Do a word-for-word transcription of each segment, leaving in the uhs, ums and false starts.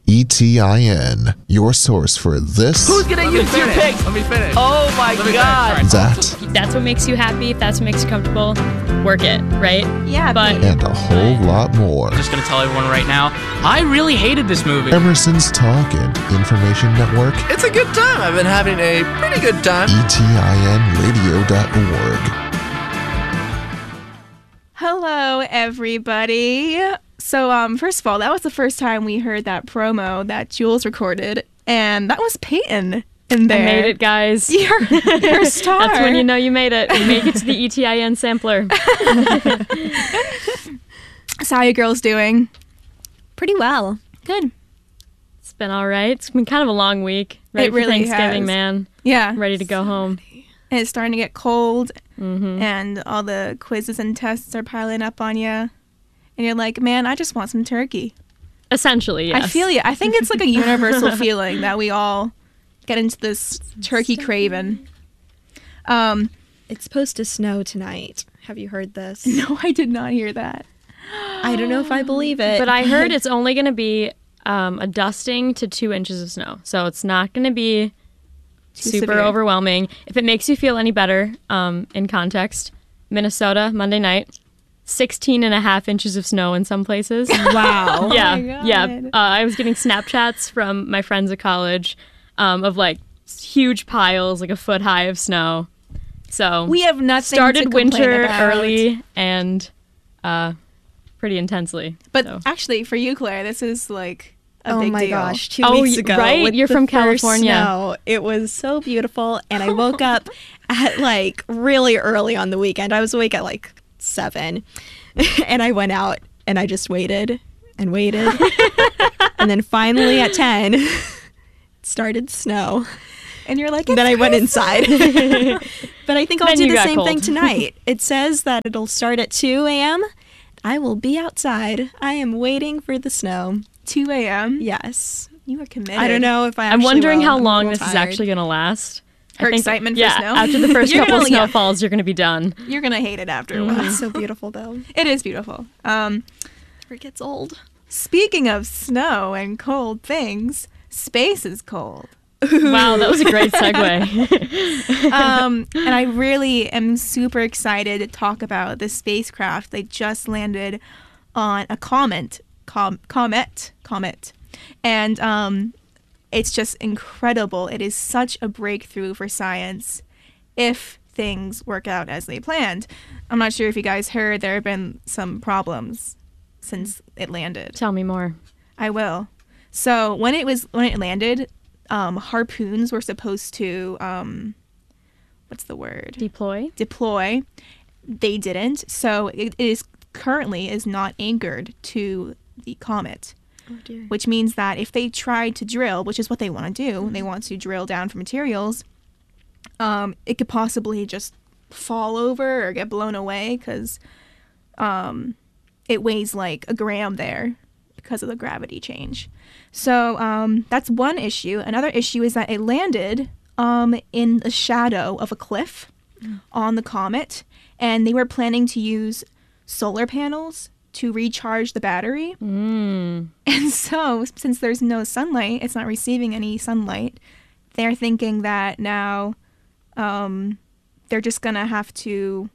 E T I N, your source for this. Who's gonna Let use me your finish. pics? Let me finish. Oh my Let me god. finish. Sorry. That If that's what makes you happy, if that's what makes you comfortable, work it, right? Yeah, But and a whole lot more. I'm just gonna tell everyone right now, I really hated this movie. Emerson's Talk and Information Network, It's a good time. I've been having a pretty good time. E T I N radio dot org. Hello, everybody. So, um, first of all, that was the first time we heard that promo that Jules recorded, and that was Peyton in there. I made it, guys. You're, you're a star. That's when you know you made it. You make it to the E T I N sampler. So, how you girls doing? Pretty well. Good. It's been all right. It's been kind of a long week. Ready It for really Thanksgiving, has. man. Yeah. I'm ready to go home. And it's starting to get cold, Mm-hmm. and all the quizzes and tests are piling up on you. And you're like, man, I just want some turkey. Essentially, yes. I feel you. I think it's like a universal feeling that we all get into this turkey craving. Um, It's supposed to snow tonight. Have you heard this? no, I did not hear that. I don't know if I believe it. But I heard it's only going to be um, a dusting to two inches of snow. So it's not going to be Too super severe. overwhelming. If it makes you feel any better, um, in context, Minnesota, Monday night, sixteen and a half inches of snow in some places. Wow. yeah, my God. yeah. Uh, I was getting Snapchats from my friends at college um, of like huge piles, like a foot high of snow. So We have nothing to started complain winter about. early and uh, pretty intensely. But so. actually, for you, Claire, this is like a Oh big my deal. gosh, two Oh, weeks y- ago. right? with You're the from first California. Snow, it was so beautiful, and I woke up at like really early on the weekend. I was awake at like seven, and I went out and I just waited and waited, and then finally at ten, it started to snow. And you're like, Then I went inside. But I think I'll Then do you the got same thing cold. tonight. It says that it'll start at two a.m. I will be outside. I am waiting for the snow. two a.m. Yes. You are committed. I don't know if I I'm actually wondering will. how I'm a long little this is tired. actually going to last. I Her think- excitement for yeah, snow? after the first You're couple gonna- yeah. snowfalls, you're going to be done. You're going to hate it after a Mhm. while. It's so beautiful, though. It is beautiful. Um, It gets old. speaking of snow and cold things, space is cold. Wow, that was a great segue. um, and I really am super excited to talk about the spacecraft. They just landed on a comet, com- comet, comet, and um, it's just incredible. It is such a breakthrough for science if things work out as they planned. I'm not sure if you guys heard, there have been some problems since it landed. Tell me more. I will. So when it was when it landed, um, harpoons were supposed to um, what's the word? Deploy? Deploy. They didn't. So it, it is currently is not anchored to the comet, Oh, dear. which means that if they tried to drill, which is what they want to do, they want to drill down for materials. Um, it could possibly just fall over or get blown away because um, it weighs like a gram there because of the gravity change. So um, that's one issue. Another issue is that it landed um, in the shadow of a cliff on the comet, and they were planning to use solar panels to recharge the battery. Mm. And so, since there's no sunlight, it's not receiving any sunlight, they're thinking that now um, they're just going to have to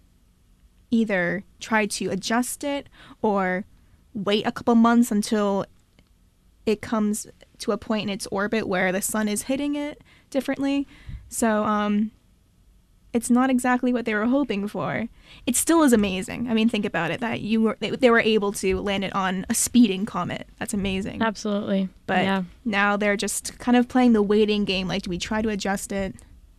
either try to adjust it or wait a couple months until it comes to a point in its orbit where the sun is hitting it differently. So um, it's not exactly what they were hoping for. It still is amazing. I mean, think about it, that you were they, they were able to land it on a speeding comet. That's amazing. Absolutely. But yeah. now they're just kind of playing the waiting game. Like, do we try to adjust it?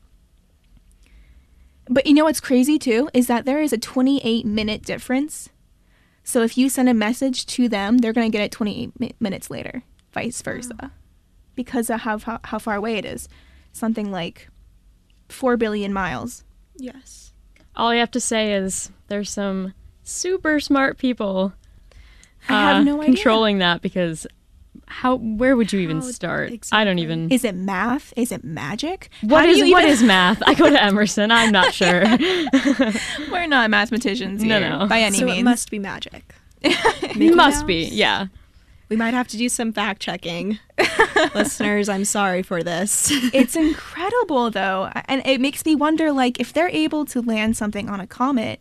But you know what's crazy too is that there is a twenty-eight minute difference. So if you send a message to them, they're going to get it twenty-eight mi- minutes later, vice versa, Oh. because of how, how how far away it is. Something like four billion miles. Yes. All you have to say is there's some super smart people I have uh, no idea. controlling that, because how where would you even How start? I don't exactly? even. Is it math? Is it magic? What How do is you what even- is math? I go to Emerson. I'm not sure. We're not mathematicans No, here, no. by any so means. it must be magic. It must be. Yeah. We might have to do some fact checking. Listeners, I'm sorry for this. It's incredible, though. And it makes me wonder, like, if they're able to land something on a comet,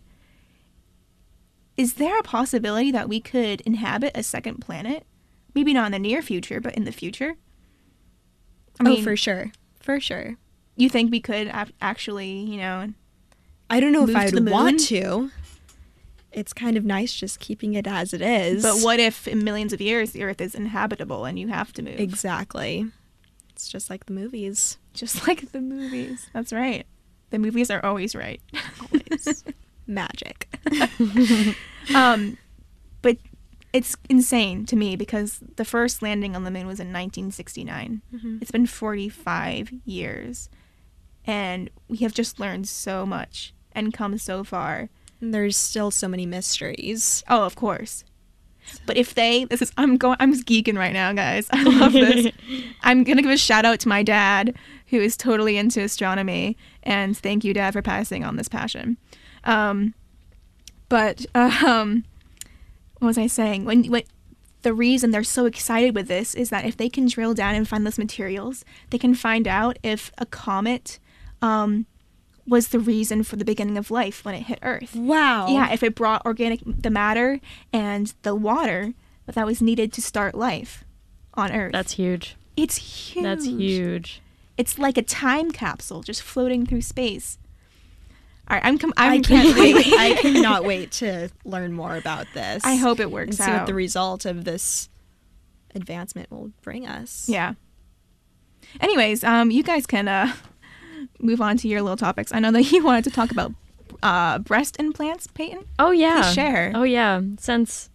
is there a possibility that we could inhabit a second planet? Maybe not in the near future, but in the future? I oh, for sure. For sure. You think we could ap- actually, you know... I don't know if move I to the would want moon? to. It's kind of nice just keeping it as it is. But what if in millions of years the Earth is inhabitable and you have to move? Exactly. It's just like the movies. Just like the movies. That's right. The movies are always right. Always. Magic. um, but it's insane to me because the first landing on the moon was in nineteen sixty-nine. Mm-hmm. It's been forty-five years. And we have just learned so much and come so far. And there's still so many mysteries. Oh, of course. But if they, this is, I'm going, I'm just geeking right now, guys. I love this. I'm going to give a shout out to my dad, who is totally into astronomy. And thank you, Dad, for passing on this passion. Um, but, um, what was I saying? When, when, the reason they're so excited with this is that if they can drill down and find those materials, they can find out if a comet, um, was the reason for the beginning of life when it hit Earth. Wow. Yeah, if it brought organic, the matter and the water that was needed to start life on Earth. That's huge. It's huge. That's huge. It's like a time capsule just floating through space. All right, I'm. Com- I'm I can't wait. completely- I cannot wait to learn more about this. I hope it works and see out. what the result of this advancement will bring us. Yeah. Anyways, um, you guys can uh, move on to your little topics. I know that you wanted to talk about uh, breast implants, Peyton. Oh yeah. Please share. Oh yeah. Since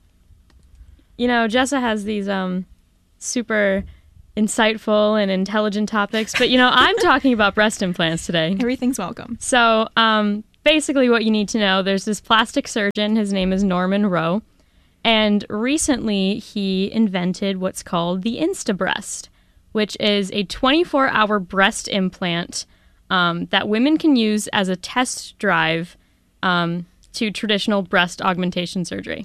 you know, Jessa has these um super insightful and intelligent topics, but you know, I'm talking about breast implants today. Everything's welcome. So, um, basically what you need to know, there's this plastic surgeon, his name is Norman Rowe, and recently he invented what's called the InstaBreast, which is a twenty-four hour breast implant um, that women can use as a test drive um, to traditional breast augmentation surgery.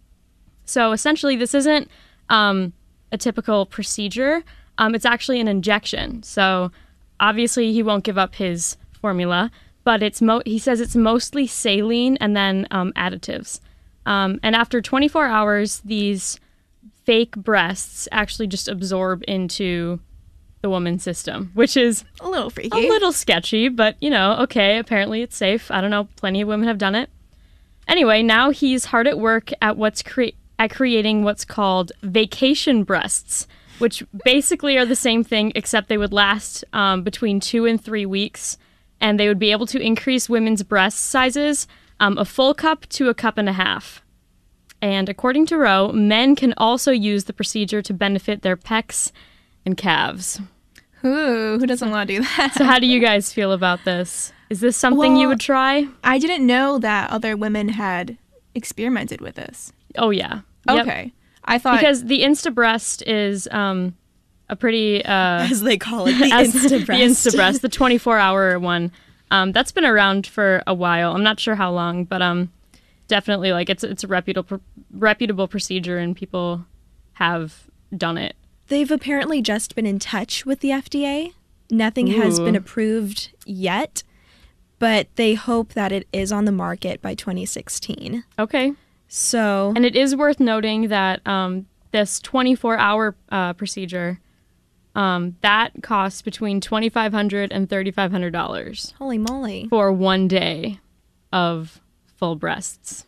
So essentially, this isn't um, a typical procedure. Um, it's actually an injection. So obviously, he won't give up his formula, but it's mo- he says it's mostly saline and then um, additives. Um, and after twenty-four hours, these fake breasts actually just absorb into the woman's system, which is A little freaky. a little sketchy, but, you know, okay, apparently it's safe. I don't know, plenty of women have done it. Anyway, now he's hard at work at what's cre- at creating what's called vacation breasts, which basically are the same thing, except they would last um, between two and three weeks, and they would be able to increase women's breast sizes um, a full cup to a cup and a half. And according to Rowe, men can also use the procedure to benefit their pecs and calves. Ooh, who doesn't want to do that? So how do you guys feel about this? Is this something you Well, would try? I didn't know that other women had experimented with this. Oh, yeah. Yep. Okay. I thought Because the InstaBreast is um, a pretty... Uh, As they call it, the as- InstaBreast. The InstaBreast, the twenty-four hour one. Um, that's been around for a while. I'm not sure how long, but um, definitely like it's it's a reputable reputable procedure, and people have done it. They've apparently just been in touch with the F D A. Nothing has Ooh. been approved yet, but they hope that it is on the market by twenty sixteen. Okay. So, And it is worth noting that um, this twenty-four hour uh, procedure, um, that costs between twenty-five hundred dollars and thirty-five hundred dollars holy moly. for one day of full breasts.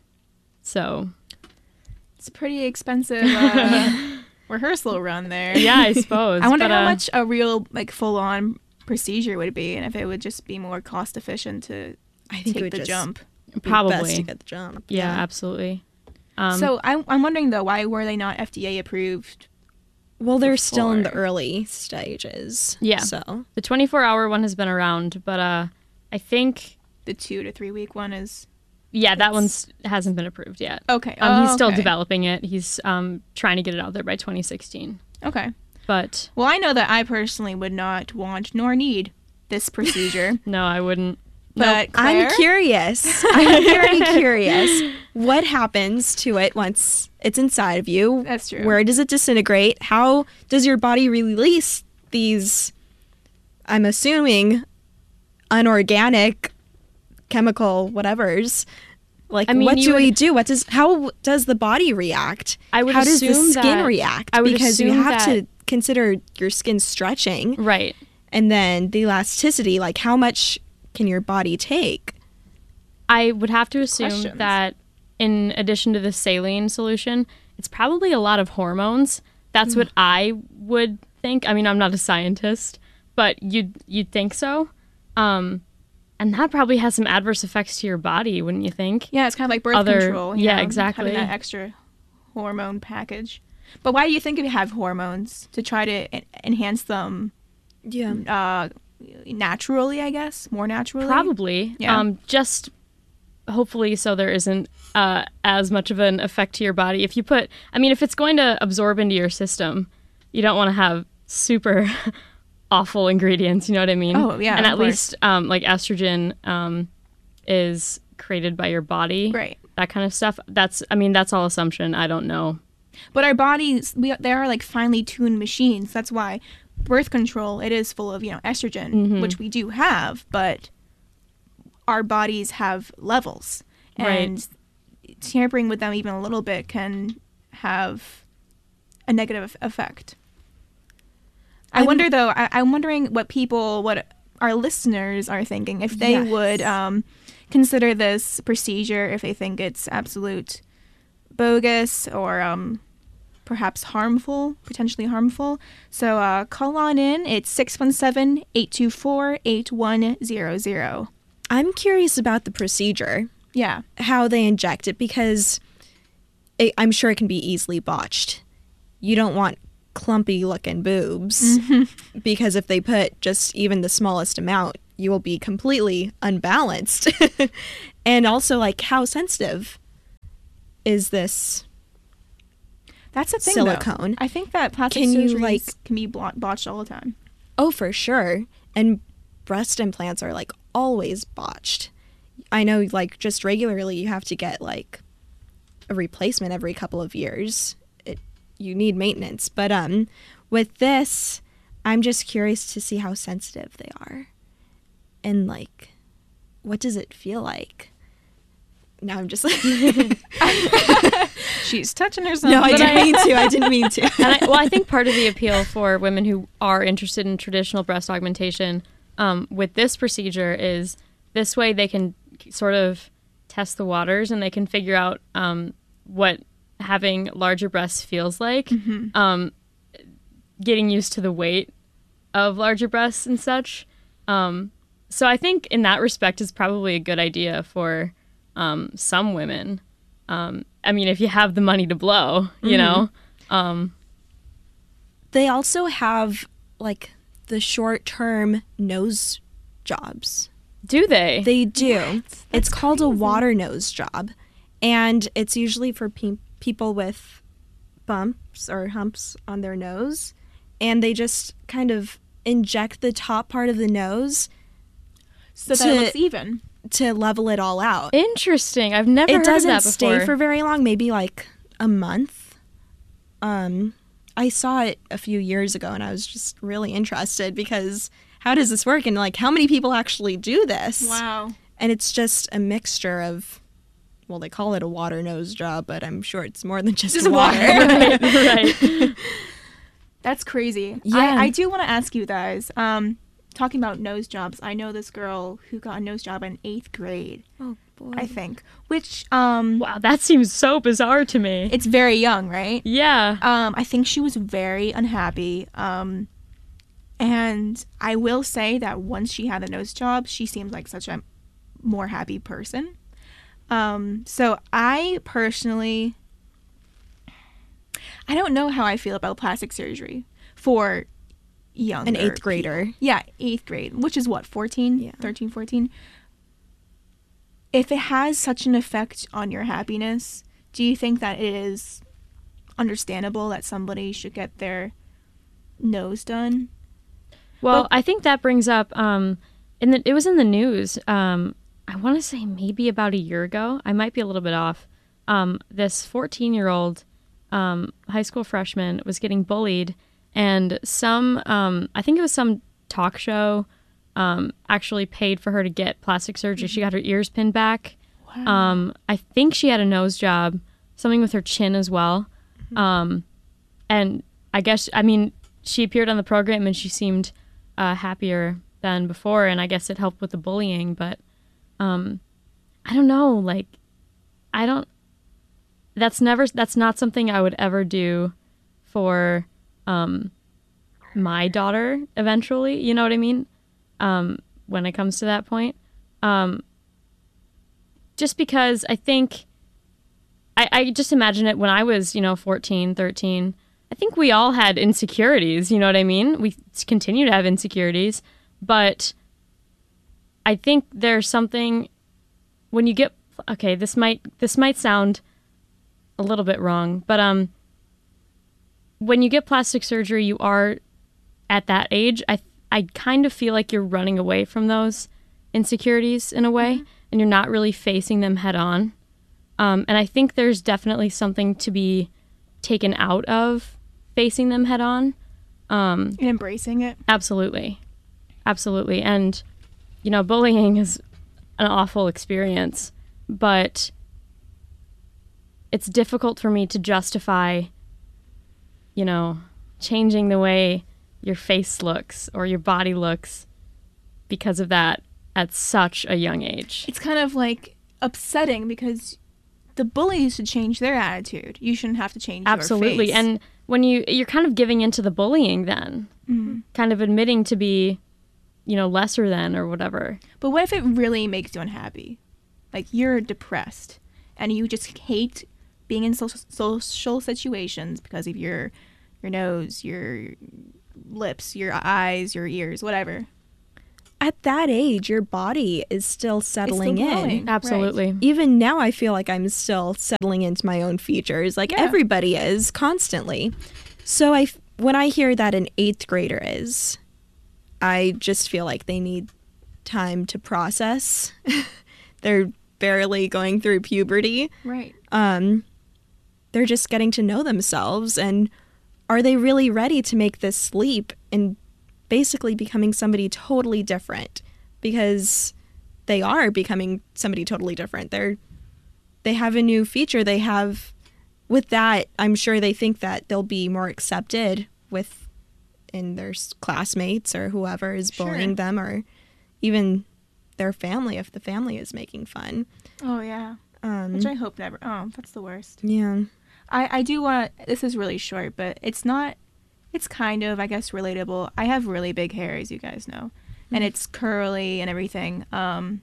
So, it's a pretty expensive uh, rehearsal run there. yeah, I suppose. I wonder but, how uh, much a real like full on procedure would be, and if it would just be more cost efficient to I think it take would the just jump. be Probably. best to get the jump. Yeah, absolutely. Um, so I, I'm wondering though, why were they not F D A approved? Well, they're still in the Before. early stages. Yeah. So, the twenty-four hour one has been around, but uh, I think, The two to three week one is yeah, that one's hasn't been approved yet. okay. Um, oh, he's still okay. developing it. He's um, trying to get it out there by twenty sixteen. Okay. But Well, I know that I personally would not want nor need this procedure. no, I wouldn't. But I'm Claire? curious. I'm very curious. What happens to it once it's inside of you? That's true. Where does it disintegrate? How does your body release these, I'm assuming, unorganic chemical whatevers? Like, I mean, what you do would- we do? What does how does the body react? I would how does the assume skin that- react? I would Because you assume have that- to consider your skin stretching, Right. and then the elasticity. Like, how much can your body take? I would have to assume Questions. that in addition to the saline solution, it's probably a lot of hormones. That's what I would think. I mean, I'm not a scientist, but you'd you'd think so. Um, and that probably has some adverse effects to your body, wouldn't you think? Yeah, it's kind of like birth Other- control. you yeah, know, exactly. Having that extra hormone package. But why do you think you have hormones? To try to en- enhance them Yeah. uh, naturally, I guess? More naturally? Probably. Yeah. Um, just hopefully so there isn't uh, as much of an effect to your body. If you put, I mean, if it's going to absorb into your system, you don't want to have super awful ingredients, you know what I mean? Oh, yeah, And of at course. least um, like estrogen um, is created by your body. Right. That kind of stuff. That's, I mean, that's all assumption. I don't know. But our bodies, we, they are like finely tuned machines. That's why birth control, it is full of, you know, estrogen, Mm-hmm. which we do have, but our bodies have levels. And tampering with them even a little bit can have a negative effect. I I'm- wonder, though, I, I'm wondering what people, what our listeners are thinking, if they Yes. would um, consider this procedure, if they think it's absolute bogus or um, perhaps harmful, potentially harmful. So uh, call on in. It's six one seven, eight two four, eight one zero zero. I'm curious about the procedure, Yeah. how they inject it, because it, I'm sure it can be easily botched. You don't want clumpy looking boobs, because if they put just even the smallest amount, you will be completely unbalanced. And also, like, how sensitive is this? That's the thing, though. Silicone. I think that plastic Can you, surgeries like- can be blot- botched all the time. Oh, for sure. And breast implants are like always botched. I know, like, just regularly you have to get like a replacement every couple of years. It, you need maintenance. But um with this, I'm just curious to see how sensitive they are. And like, what does it feel like? Now I'm just like She's touching herself. No, I But didn't I- mean to. I didn't mean to. And I, well, I think part of the appeal for women who are interested in traditional breast augmentation um, with this procedure is this way they can sort of test the waters and they can figure out um, what having larger breasts feels like, um, getting used to the weight of larger breasts and such. Um, so I think in that respect is probably a good idea for um, some women. Um, I mean, if you have the money to blow, you know. Um, They also have like the short-term nose jobs. do they? They do. It's called a water nose job, and it's usually for pe- people with bumps or humps on their nose, and they just kind of inject the top part of the nose so that to- it looks even. to level it all out. Interesting. I've never It heard doesn't of that before. stay for very long, maybe like a month. Um, I saw it a few years ago, and I was just really interested because how does this work, and like how many people actually do this? Wow. And it's just a mixture of, well, they call it a water nose job, but I'm sure it's more than just, Just water. water. right. That's crazy. Yeah. I, I do want to ask you guys, um, talking about nose jobs, I know this girl who got a nose job in eighth grade, Oh boy. I think, which, um, Wow, that seems so bizarre to me. it's very young, right? yeah. Um, I think she was very unhappy. Um, and I will say that once she had the nose job, she seemed like such a more happy person. Um, so I personally, I don't know how I feel about plastic surgery for younger An eighth grader. people. Yeah, eighth grade, which is what, fourteen, Yeah. thirteen, fourteen. If it has such an effect on your happiness, do you think that it is understandable that somebody should get their nose done? Well, But- I think that brings up um, in the, it was in the news. Um, I want to say maybe about a year ago. I might be a little bit off. Um, this fourteen-year-old um, high school freshman was getting bullied, and some, um, I think it was some talk show, um, actually paid for her to get plastic surgery. She got her ears pinned back. Wow. Um, I think she had a nose job, something with her chin as well. Mm-hmm. Um, and I guess, I mean, she appeared on the program and she seemed uh, happier than before, and I guess it helped with the bullying, but um, I don't know, like, I don't, that's never, that's not something I would ever do for um, my daughter eventually, you know what I mean? Um, when it comes to that point. Um, just because I think, I, I just imagine it when I was, you know, fourteen, thirteen, I think we all had insecurities, you know what I mean? We continue to have insecurities, but I think there's something when you get, okay, this might, this might sound a little bit wrong, but um, when you get plastic surgery, you are at that age, I I kind of feel like you're running away from those insecurities in a way, mm-hmm. and you're not really facing them head on. Um, and I think there's definitely something to be taken out of facing them head on. Um, and embracing it. Absolutely. Absolutely. And, you know, bullying is an awful experience, but it's difficult for me to justify, you know, changing the way your face looks or your body looks because of that at such a young age. It's kind of like upsetting because the bullies should change their attitude. You shouldn't have to change Absolutely. your face. And when you, you're kind of giving into the bullying then, mm-hmm. kind of admitting to be, you know, lesser than or whatever. But what if it really makes you unhappy? Like you're depressed and you just hate being in social, social situations because of your your nose, your lips, your eyes, your ears, whatever. At that age, your body is still settling still growing, in. Absolutely. Right. Even now, I feel like I'm still settling into my own features, like yeah. everybody is constantly. So I, when I hear that an eighth grader is, I just feel like they need time to process. They're barely going through puberty. Right. Um, they're just getting to know themselves, and are they really ready to make this leap and basically becoming somebody totally different? Because they are becoming somebody totally different. They're they have a new feature. They have, with that, I'm sure they think that they'll be more accepted with in their classmates or whoever is bullying sure. them, or even their family if the family is making fun. Oh yeah. Um, Which I hope never. Oh, that's the worst. Yeah. I, I do want, this is really short, but it's not, it's kind of, I guess, relatable. I have really big hair, as you guys know, mm-hmm. and it's curly and everything. Um,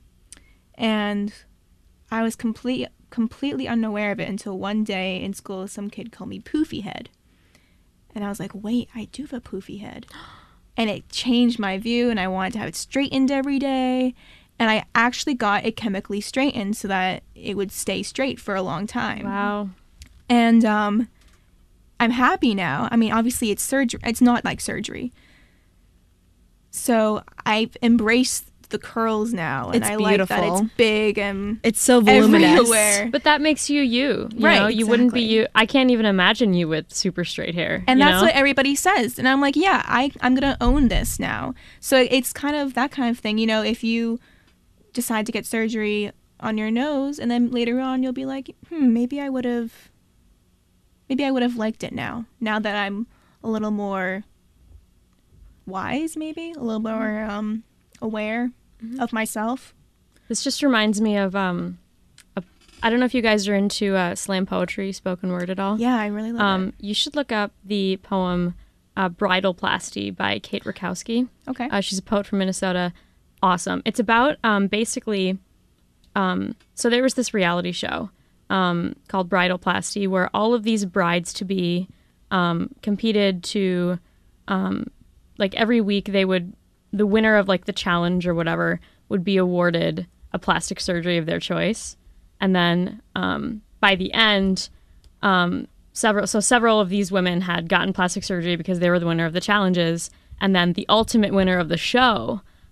and I was complete, completely unaware of it until one day in school, some kid called me poofy head. And I was like, wait, I do have a poofy head. And it changed my view, and I wanted to have it straightened every day. And I actually got it chemically straightened so that it would stay straight for a long time. Wow. And um, I'm happy now. I mean, obviously it's surgery. It's not like surgery. So I've embraced the curls now. And It's I beautiful. like that it's big and It's so voluminous. everywhere. But that makes you you. you Right, know? You wouldn't be exactly. you. I can't even imagine you with super straight hair. And you that's know? what everybody says. And I'm like, yeah, I, I'm going to own this now. So it's kind of that kind of thing. You know, if you decide to get surgery on your nose and then later on you'll be like, hmm, maybe I would have, maybe I would have liked it now. Now that I'm a little more wise, maybe a little more um, aware mm-hmm. of myself. This just reminds me of, um, a, I don't know if you guys are into uh, slam poetry, spoken word at all. Yeah, I really love um, it. You should look up the poem uh, Bridalplasty by Kate Rakowski. Okay. Uh, she's a poet from Minnesota. Awesome. It's about um, basically, um, so there was this reality show um, called Bridalplasty where all of these brides-to-be um, competed to, um, like every week they would, the winner of like the challenge or whatever would be awarded a plastic surgery of their choice. And then um, by the end, um, several, so several of these women had gotten plastic surgery because they were the winner of the challenges. And then the ultimate winner of the show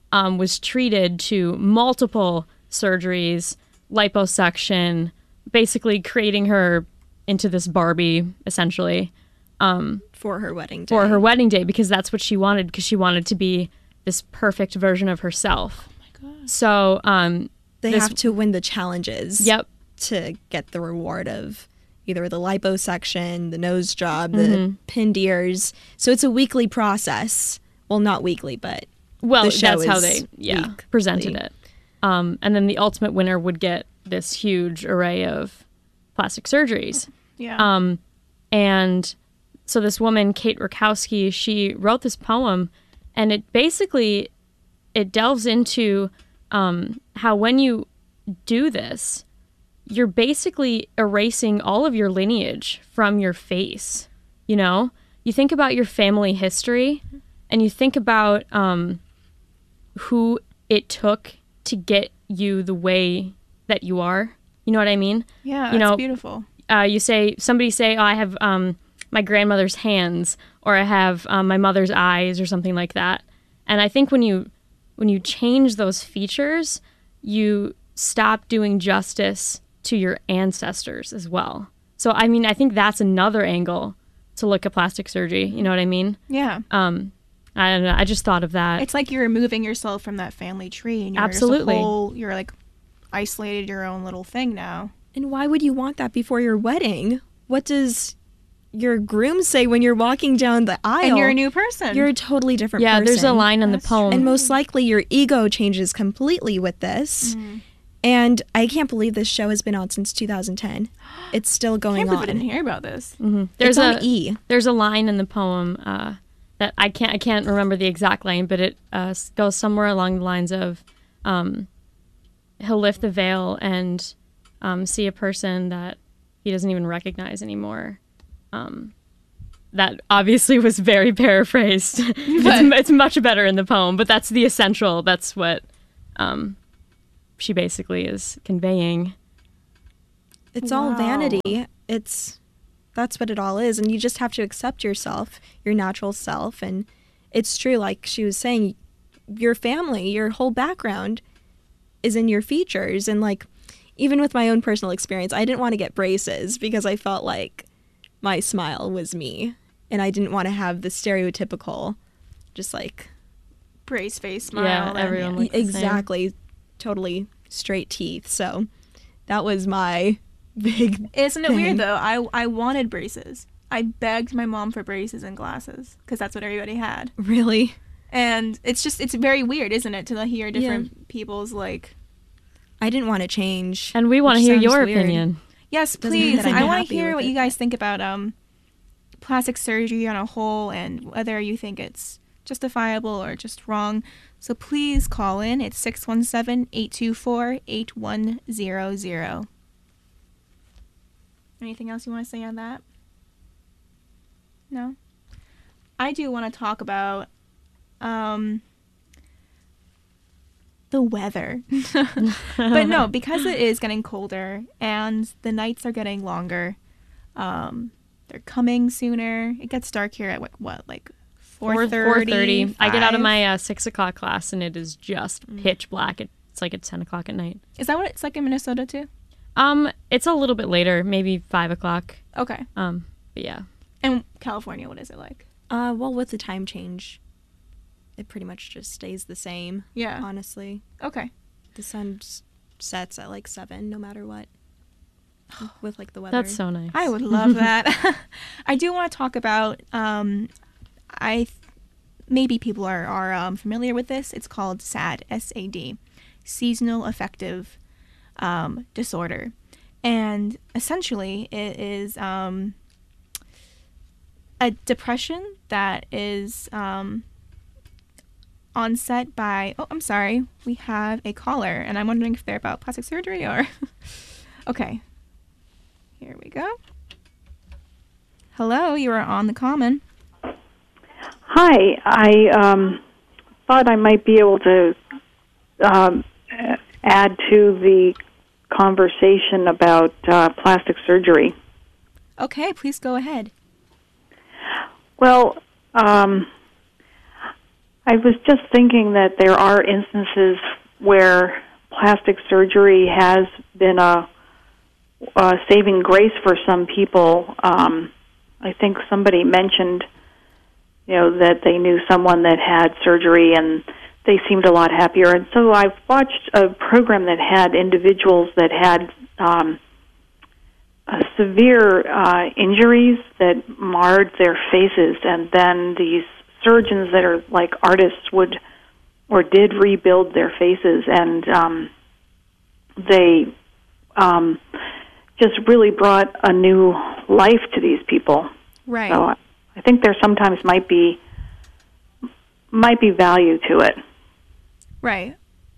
um, was treated to multiple surgeries, liposuction, basically creating her into this Barbie, essentially, um, For her wedding day. for her wedding day, because that's what she wanted, because she wanted to be this perfect version of herself. Oh my God. So, um, They this- have to win the challenges. Yep. To get the reward of either the liposuction, the nose job, the Mm-hmm. pinned ears. So it's a weekly process. Well, not weekly, but Well, the show that's how is they yeah weekly. presented it. Um, and then the ultimate winner would get this huge array of plastic surgeries. Yeah. Um, and so this woman, Kate Rakowski, she wrote this poem, and it basically it delves into um, how when you do this, you're basically erasing all of your lineage from your face. You know, you think about your family history, and you think about um, who it took to get you the way that you are. You know what I mean? yeah, you that's know, beautiful. Uh, you say somebody say, "Oh, I have um, my grandmother's hands," or "I have um, my mother's eyes," or something like that. And I think when you when you change those features, you stop doing justice to your ancestors as well. So, I mean, I think that's another angle to look at plastic surgery. You know what I mean? Yeah. Um, I don't know. I just thought of that. It's like you're removing yourself from that family tree, and you're Absolutely. Just a whole, you're like isolated your own little thing now. And why would you want that before your wedding? What does your groom say when you're walking down the aisle? And you're a new person. You're a totally different yeah, person. there's a line in the That's poem. And most likely your ego changes completely with this. Mm-hmm. And I can't believe this show has been on since two thousand ten. It's still I going can't believe I on. didn't hear about this. There's It's on a E. There's a line in the poem uh, that I can't I can't remember the exact line, but it uh, s- goes somewhere along the lines of um, he'll lift the veil and um, see a person that he doesn't even recognize anymore. Um, that obviously was very paraphrased. it's, it's much better in the poem, but that's the essential. That's what um, she basically is conveying. It's all Wow. vanity. It's that's what it all is, and you just have to accept yourself, your natural self. And it's true, like she was saying, your family, your whole background is in your features. And like, even with my own personal experience, I didn't want to get braces because I felt like my smile was me, and I didn't want to have the stereotypical, just like Brace face smile. Yeah, and- everyone looks the same. exactly, totally straight teeth. So that was my big. Isn't it thing. weird though? I I wanted braces. I begged my mom for braces and glasses because that's what everybody had. Really. And it's just it's very weird, isn't it, to hear different people's like. I didn't want to change. And we want to which hear sounds your weird. opinion. Yes, Doesn't mean please. that I'm I want to happy hear with what it, you guys think about um plastic surgery on a whole and whether you think it's justifiable or just wrong. So please call in. It's six one seven, eight two four, eight one zero zero. Anything else you want to say on that? No? I do want to talk about um the weather. But no, because it is getting colder and the nights are getting longer. Um they're coming sooner. It gets dark here at what, what like four thirty. I get out of my uh, six o'clock class and it is just pitch black. It's like at ten o'clock at night. Is that what it's like in Minnesota too? Um, it's a little bit later, maybe five o'clock. Okay. Um, but yeah. And California, what is it like? Uh, well, with the time change, it pretty much just stays the same. Yeah. Honestly, Okay. the sun s- sets at like seven, no matter what. With like the weather. That's so nice. I would love that. I do want to talk about. Um, I th- maybe people are are um, familiar with this. It's called S A D, S A D, seasonal affective um, disorder, and essentially it is um, a depression that is um, onset by. Oh, I'm sorry. We have a caller, and I'm wondering if they're about plastic surgery or. Okay. Here we go. Hello, you are on the common. Hi, I um, thought I might be able to um, add to the conversation about uh, plastic surgery. Okay, please go ahead. Well, um, I was just thinking that there are instances where plastic surgery has been a, a saving grace for some people. Um, I think somebody mentioned, you know, that they knew someone that had surgery and they seemed a lot happier. And so I've watched a program that had individuals that had um, uh, severe uh, injuries that marred their faces, and then these surgeons that are like artists would or did rebuild their faces, and um, they um, just really brought a new life to these people. Right. So I think there sometimes might be might be value to it. Right.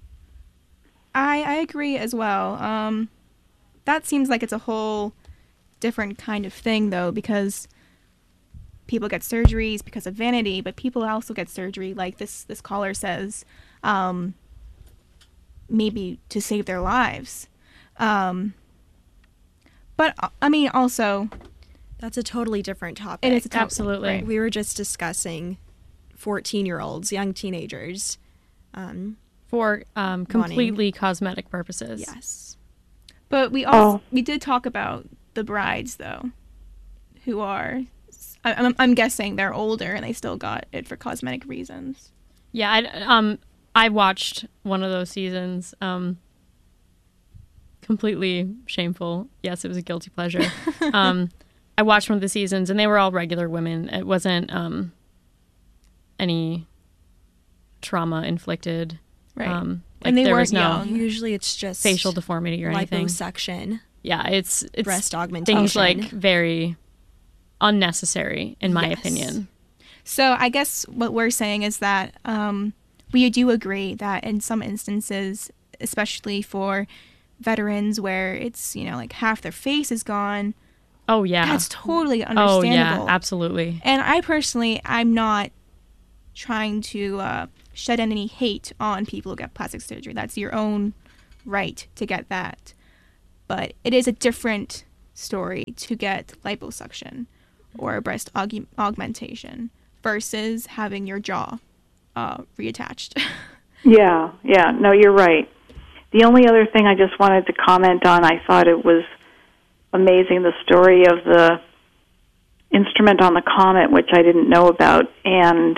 I I agree as well. Um, that seems like it's a whole different kind of thing, though, because people get surgeries because of vanity, but people also get surgery, like this this caller says, um, maybe to save their lives. Um, but I mean, also, That's a totally different topic. it is a topic, Absolutely. right. We were just discussing fourteen-year-olds, young teenagers. Um, For um, completely cosmetic purposes. yes. But we also Oh. we did talk about the brides, though, who are. I, I'm, I'm guessing they're older and they still got it for cosmetic reasons. Yeah, I, um, I watched one of those seasons. Um, completely shameful. Yes, it was a guilty pleasure. um, I watched one of the seasons, and they were all regular women. It wasn't um, any trauma inflicted. Right. Um, like And they there weren't was no young. Usually it's just facial deformity or anything. liposuction, Yeah, it's it's breast augmentation. things like very unnecessary, in my Yes. opinion. So I guess what we're saying is that um, we do agree that in some instances, especially for veterans where it's, you know, like half their face is gone, Oh yeah. that's totally oh understandable. yeah, absolutely. And I personally, I'm not trying to uh, shed any hate on people who get plastic surgery. That's your own right to get that. But it is a different story to get liposuction or breast aug- augmentation versus having your jaw uh, reattached. Yeah, yeah. No, you're right. The only other thing I just wanted to comment on, I thought it was amazing, the story of the instrument on the comet, which I didn't know about, and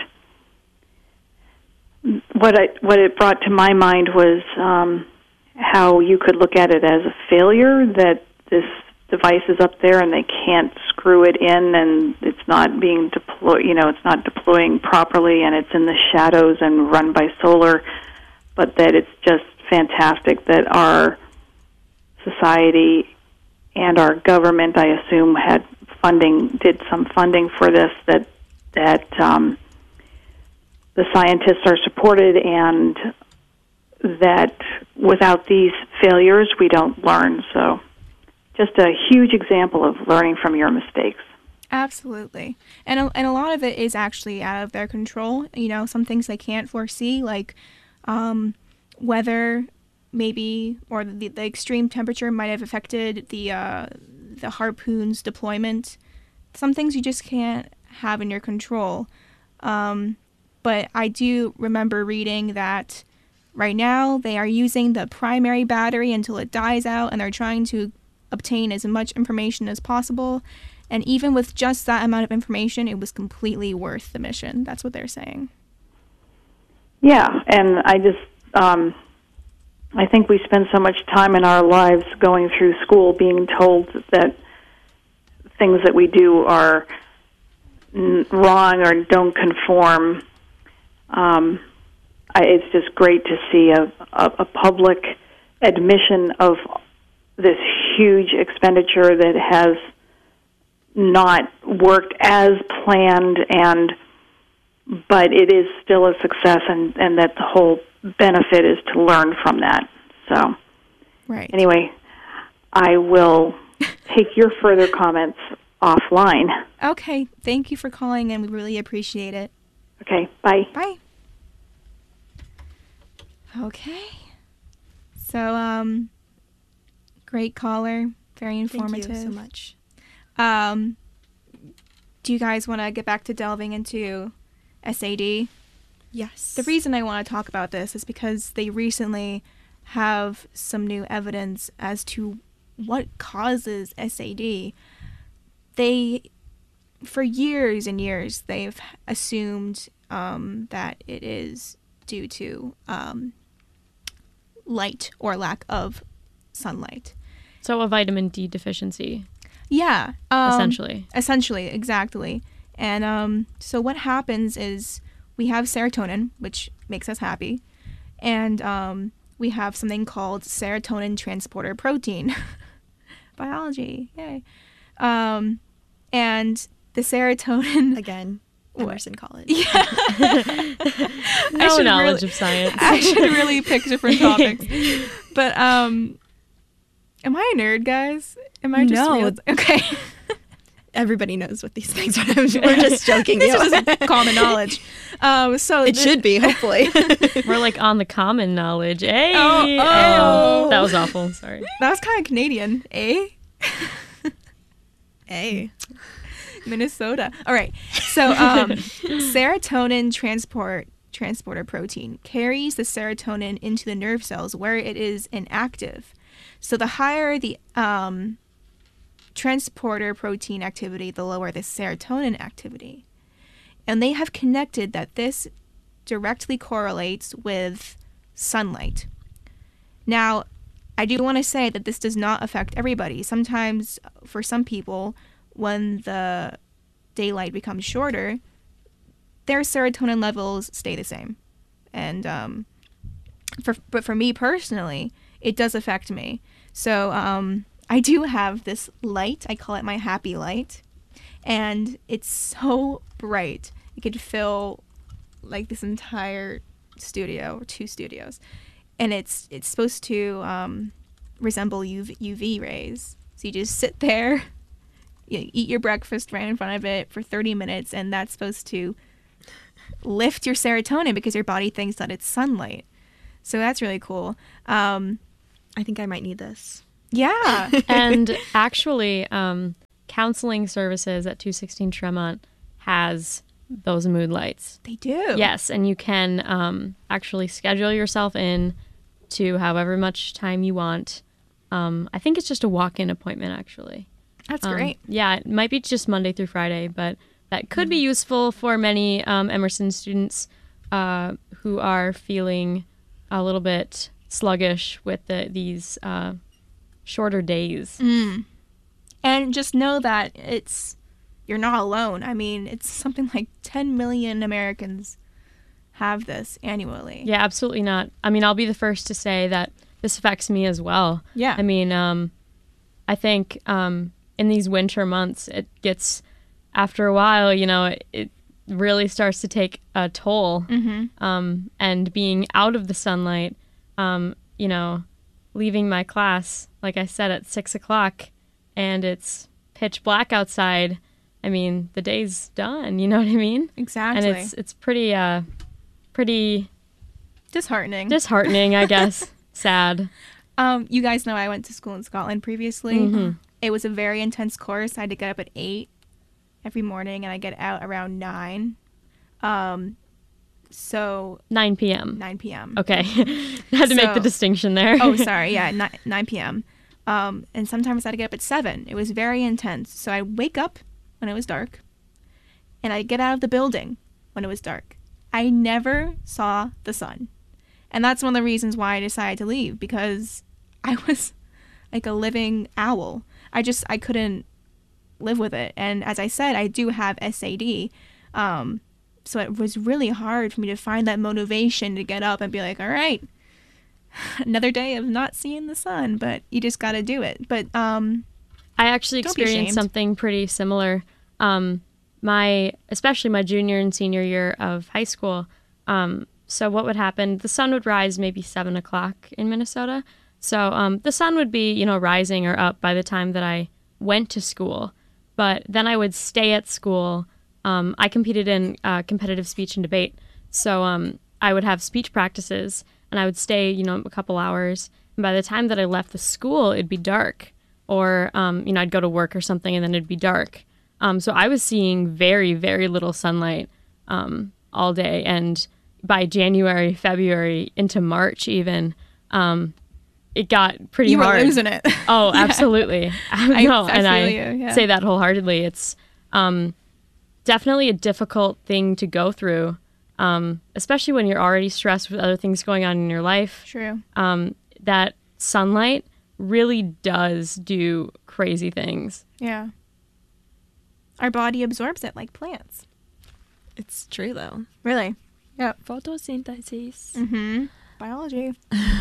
what I what it brought to my mind was um, how you could look at it as a failure, that this device is up there and they can't screw it in, and it's not being deployed. You know, it's not deploying properly, and it's in the shadows and run by solar. But that it's just fantastic that our society and our government, I assume, had funding, did some funding for this, that that um, the scientists are supported, and that without these failures, we don't learn. So just a huge example of learning from your mistakes. Absolutely. And a, and a lot of it is actually out of their control. You know, some things they can't foresee, like um, weather maybe, or the, the extreme temperature might have affected the uh, the harpoon's deployment. Some things you just can't have in your control. Um, but I do remember reading that right now they are using the primary battery until it dies out, and they're trying to obtain as much information as possible. And even with just that amount of information, it was completely worth the mission. That's what they're saying. Yeah, and I just, um, I think we spend so much time in our lives going through school being told that things that we do are n- wrong or don't conform. Um, I, it's just great to see a, a, a public admission of this huge expenditure that has not worked as planned, and but it is still a success, and, and that the whole benefit is to learn from that. So Right. anyway, I will take your further comments offline. Okay. Thank you for calling, and we really appreciate it. Okay, bye. Bye. Okay. So, um, great caller. Very informative. Thank you so much. Um, do you guys want to get back to delving into S A D? Yes. The reason I want to talk about this is because they recently have some new evidence as to what causes S A D. They, for years and years, they've assumed um, that it is due to um, light or lack of sunlight. So a vitamin D deficiency, Yeah. Um, essentially. Essentially, exactly. And um, so what happens is we have serotonin, which makes us happy, and um, we have something called serotonin transporter protein. Biology, yay. Um, and the serotonin... Again, Emerson College. No should knowledge really- of science. I should really pick different topics. But, um, am I a nerd, guys? Am I just No. real- Okay. Everybody knows what these things are. We're just joking. This you. is just common knowledge. Um, so It the- should be, hopefully. We're like on the common knowledge. Hey, Oh, oh. that was awful. Sorry. That was kind of Canadian, eh? Hey. Minnesota. All right. So, um, serotonin transport transporter protein carries the serotonin into the nerve cells where it is inactive. So, the higher the um, transporter protein activity, the lower the serotonin activity. And they have connected that this directly correlates with sunlight. Now, I do want to say that this does not affect everybody. Sometimes, for some people, when the daylight becomes shorter, their serotonin levels stay the same. And um, for but for me personally, it does affect me. So um, I do have this light. I call it my happy light, and it's so bright it could fill like this entire studio or two studios. And it's it's supposed to um, resemble U V, U V rays. So you just sit there, you eat your breakfast right in front of it for thirty minutes, and that's supposed to lift your serotonin because your body thinks that it's sunlight. So that's really cool. Um, I think I might need this. yeah. And actually, um, counseling services at two sixteen Tremont has those mood lights. They do. Yes, and you can um, actually schedule yourself in to however much time you want. Um, I think it's just a walk-in appointment, actually. That's Um, great. Yeah, it might be just Monday through Friday, but that could be useful for many um, Emerson students uh, who are feeling a little bit sluggish with the, these uh, shorter days. Mm. And just know that it's you're not alone. I mean, it's something like ten million Americans have this annually. Yeah, absolutely not. I mean, I'll be the first to say that this affects me as well. Yeah. I mean, um, I think um, in these winter months, it gets, after a while, you know, it, it really starts to take a toll. Mm-hmm. Um, and being out of the sunlight, um, you know, leaving my class, like I said, at six o'clock, and it's pitch black outside. I mean, the day's done. You know what I mean? Exactly. And it's it's pretty uh, pretty disheartening. disheartening, I guess. Sad. Um, you guys know I went to school in Scotland previously. Mhm. It was a very intense course. I had to get up at eight every morning, and I get out around nine. Um, so nine p.m. nine p.m. Okay. I had to make the So- distinction there. Oh, sorry. Yeah, nine, nine p.m. Um, and sometimes I had to get up at seven. It was very intense. So I wake up when it was dark, and I get out of the building when it was dark. I never saw the sun. And that's one of the reasons why I decided to leave, because I was like a living owl. I just, I couldn't live with it. And as I said, I do have S A D. Um, so it was really hard for me to find that motivation to get up and be like, all right, another day of not seeing the sun, but you just got to do it. But um, I actually Don't be experienced ashamed. something pretty similar. Um, my, especially my junior and senior year of high school. Um, so what would happen? The sun would rise maybe seven o'clock in Minnesota. So um, the sun would be, you know, rising or up by the time that I went to school. But then I would stay at school. Um, I competed in uh, competitive speech and debate. So um, I would have speech practices, and I would stay, you know, a couple hours. And by the time that I left the school, it'd be dark. Or, um, you know, I'd go to work or something, and then it'd be dark. Um, so I was seeing very, very little sunlight um, all day. And by January, February, into March even, um, it got pretty You were hard. losing it. Oh, absolutely. I- no, I and I feel you, yeah. say that wholeheartedly. It's um, definitely a difficult thing to go through, um, especially when you're already stressed with other things going on in your life. True. Um, that sunlight really does do crazy things. Yeah. Our body absorbs it like plants. It's true though. Really? Yep. Photosynthesis. Mm-hmm. Biology.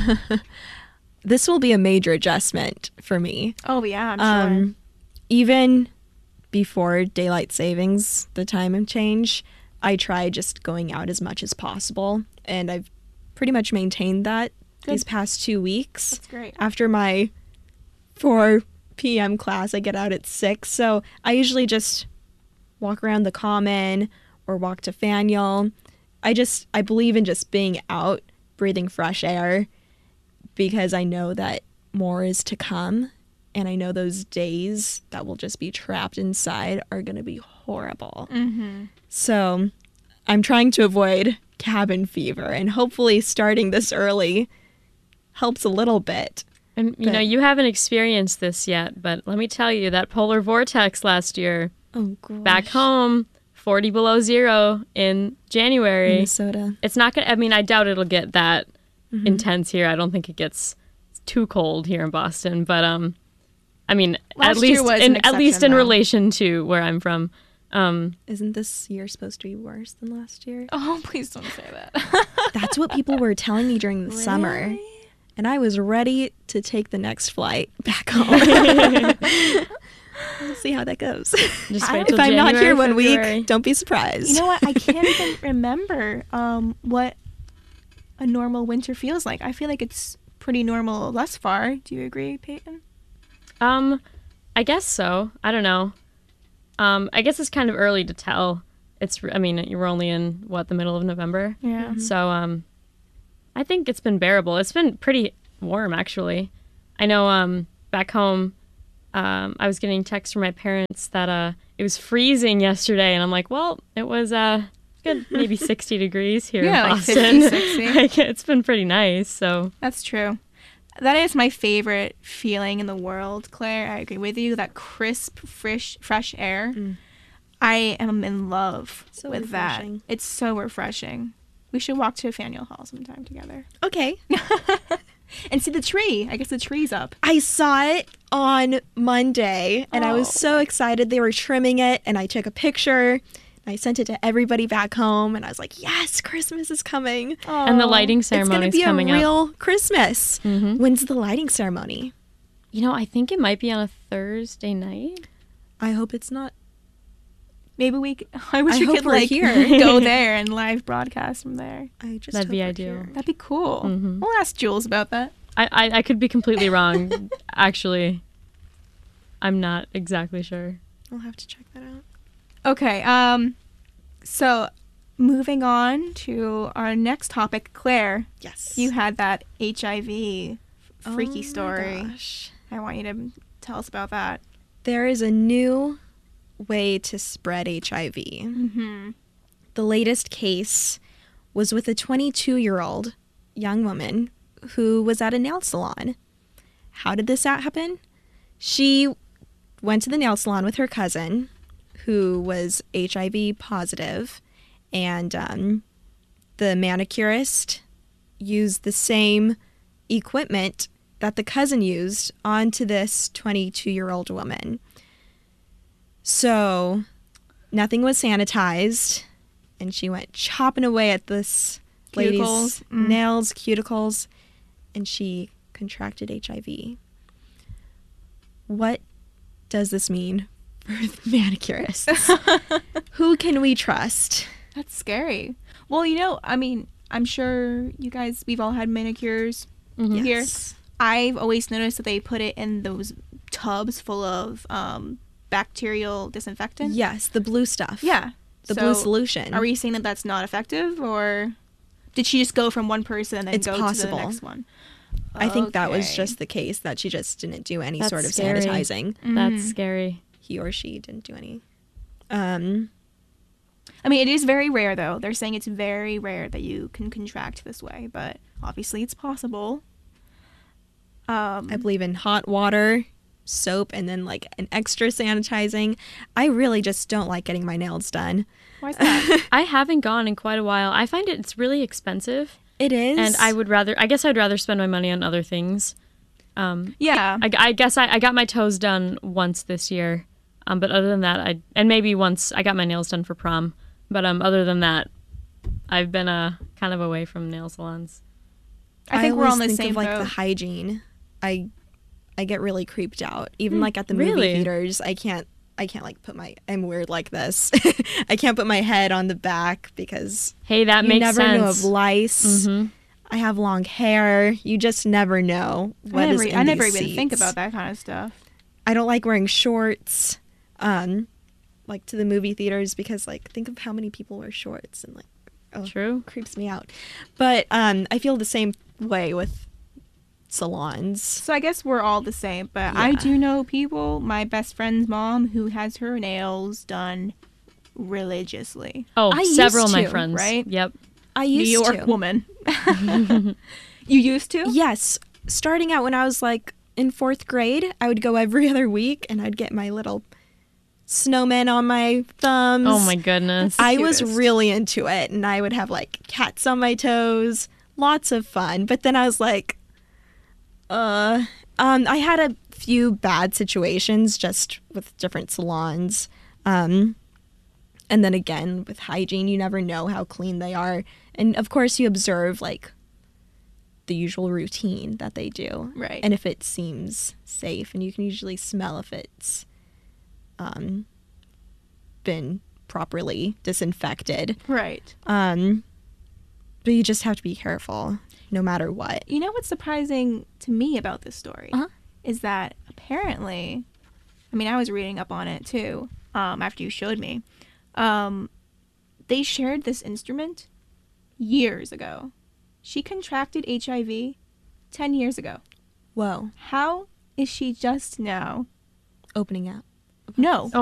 This will be a major adjustment for me. Oh, yeah, I'm sure. Um, even before daylight savings, the time of change, I try just going out as much as possible, and I've pretty much maintained that Good. these past two weeks. That's great. After my four p.m. class, I get out at six, so I usually just walk around the common or walk to Faneuil. I just I believe in just being out, breathing fresh air, because I know that more is to come, and I know those days that will just be trapped inside are going to be horrible. Mm-hmm. So I'm trying to avoid cabin fever, and hopefully starting this early helps a little bit. And, you know, But- you haven't experienced this yet, but let me tell you, that polar vortex last year, Oh, gosh. back home, forty below zero in January. Minnesota. It's not going to, I mean, I doubt it'll get that Mm-hmm. intense here. I don't think it gets too cold here in Boston, but, um, I mean, Last at year least, was in, an at least exception, in though. relation to where I'm from. Um, Isn't this year supposed to be worse than last year? Oh, please don't say that. That's what people were telling me during the summer. And I was ready to take the next flight back home. We'll see how that goes. just I- wait till If I'm not January, here one February. week, don't be surprised. You know what? I can't even remember um, what a normal winter feels like. I feel like it's pretty normal thus far. Do you agree, Peyton? Um, I guess so. I don't know. Um, I guess it's kind of early to tell. It's, I mean, you're only in, what, the middle of November? Yeah. So, um, I think it's been bearable. It's been pretty warm, actually. I know, um, back home, um, I was getting texts from my parents that, uh, it was freezing yesterday, and I'm like, well, it was, uh, good, maybe sixty degrees here Yeah, in like Boston. fifty, sixty. Like, it's been pretty nice, so. That's true. That is my favorite feeling in the world, Claire. I agree with you. That crisp, fresh, fresh air. I am in love So with refreshing. that. It's so refreshing. We should walk to Faneuil Hall sometime together Okay. and see the tree. I guess the tree's up. I saw it on Monday, and I was Oh. so excited. They were trimming it, and I took a picture. I sent it to everybody back home, and I was like, yes, Christmas is coming. And the lighting It's going ceremony to is be a coming up. real Christmas. Mhm. When's the lighting ceremony? You know, I think it might be on a Thursday night. I hope it's not. Maybe we. c- I wish I we hope could we're like here. go there and live broadcast from there. I just That'd hope be we're ideal. here. That'd be cool. Mhm. We'll ask Jules about that. I, I, I could be completely wrong. Actually, I'm not exactly sure. I'll have to check that out. Okay. Um. So, moving on to our next topic, Claire. Yes. You had that H I V freaky Oh my story. gosh. I want you to tell us about that. There is a new way to spread H I V. Mm-hmm. The latest case was with a twenty-two-year-old young woman who was at a nail salon. How did this happen? She went to the nail salon with her cousin, who was H I V positive, and um, the manicurist used the same equipment that the cousin used onto this twenty-two-year-old woman. So nothing was sanitized, and she went chopping away at this lady's Cuticles. Mm. nails, cuticles, and she contracted H I V. What does this mean for manicurists? Who can we trust? That's scary. Well, you know, I mean, I'm sure you guys, we've all had manicures Mhm. here. Yes. I've always noticed that they put it in those tubs full of um, bacterial disinfectant. Yes, the blue stuff. Yeah. The So, blue solution. Are we saying that that's not effective, or did she just go from one person and then It's go possible. to the next one? I think that was Okay. just the case, that she just didn't do any That's sort of scary. sanitizing. Mhm. That's scary. He or she didn't do any. Um, I mean, it is very rare, though. They're saying it's very rare that you can contract this way, but obviously it's possible. Um, I believe in hot water, soap, and then like an extra sanitizing. I really just don't like getting my nails done. why is that? I haven't gone in quite a while. I find it it's really expensive, It is. and I would rather. I guess I'd rather spend my money on other things. Um, Yeah. I, I guess I, I got my toes done once this year, um, but other than that, I and maybe once I got my nails done for prom. But um, other than that, I've been uh kind of away from nail salons. I think we're always on the think same of, like boat. the hygiene. I I get really creeped out. Even like at the really? movie theaters, I can't I can't like put my I'm weird like this. I can't put my head on the back because Hey, that you makes never sense. know of lice. hmm I have long hair. You just never know what I is never, in I never these even think seats. about that kind of stuff. I don't like wearing shorts, um, like to the movie theaters because like think of how many people wear shorts and like oh, True. creeps me out. But um, I feel the same way with salons. So I guess we're all the same, but I Yeah. do know people, my best friend's mom, who has her nails done religiously. Oh, I used several of my to, friends. right? Yep. I New used York to. woman. You used to? Yes, starting out when I was like in fourth grade, I would go every other week and I'd get my little snowmen on my thumbs. Oh my goodness. the I was cutest. really into it, and I would have like cats on my toes, lots of fun. But then I was like, uh, um, I had a few bad situations just with different salons, um, and then again with hygiene, you never know how clean they are, and of course you observe like the usual routine that they do, Right. and if it seems safe, and you can usually smell if it's um, been properly disinfected. Right. Um, but you just have to be careful no matter what. You know what's surprising to me about this story Uh-huh. is that apparently, I mean, I was reading up on it too um, after you showed me. Um, they shared this instrument years ago. She contracted H I V ten years ago. Whoa. How is she just now? Opening up. No.